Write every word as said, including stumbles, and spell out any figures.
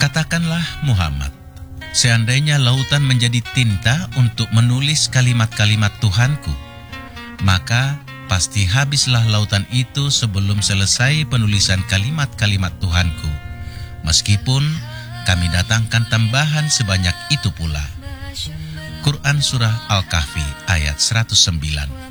Katakanlah Muhammad, seandainya lautan menjadi tinta untuk menulis kalimat-kalimat Tuhanku, maka pasti habislah lautan itu sebelum selesai penulisan kalimat-kalimat Tuhanku, meskipun kami datangkan tambahan sebanyak itu pula. Quran Surah Al-Kahfi ayat seratus sembilan.